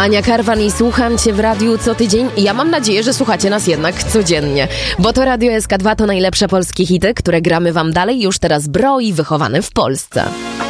Ania Karwan i słucham Cię w radiu co tydzień. Ja mam nadzieję, że słuchacie nas jednak codziennie, bo to Radio SK2 to najlepsze polskie hity, które gramy Wam dalej już teraz Broi, wychowany w Polsce.